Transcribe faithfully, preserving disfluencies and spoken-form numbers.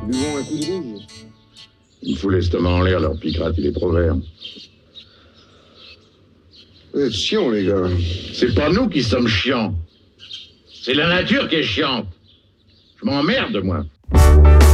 Buvons un coup de rouge. Il me fout l'estomac en l'air, leur picrate, il est trop vert. Vous êtes chiants, les gars. C'est pas nous qui sommes chiants. C'est la nature qui est chiante. Je m'emmerde, moi.